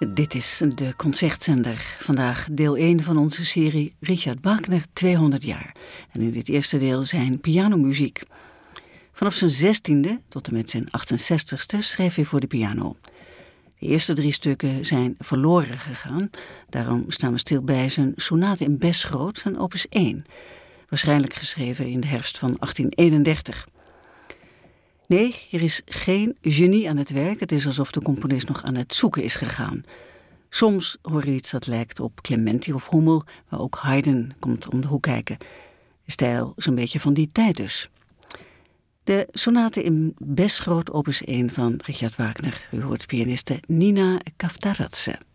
Dit is de Concertzender. Vandaag deel 1 van onze serie Richard Wagner 200 jaar. En in dit eerste deel zijn pianomuziek. Vanaf zijn 16e tot en met zijn 68ste schreef hij voor de piano. De eerste 3 stukken zijn verloren gegaan. Daarom staan we stil bij zijn sonate in Besgroot, zijn opus 1. Waarschijnlijk geschreven in de herfst van 1831. Nee, hier is geen genie aan het werk. Het is alsof de componist nog aan het zoeken is gegaan. Soms hoor je iets dat lijkt op Clementi of Hummel, maar ook Haydn komt om de hoek kijken. De stijl zo'n beetje van die tijd dus. De sonate in Besgroot opus 1 van Richard Wagner. U hoort pianiste Nina Kavtaradze.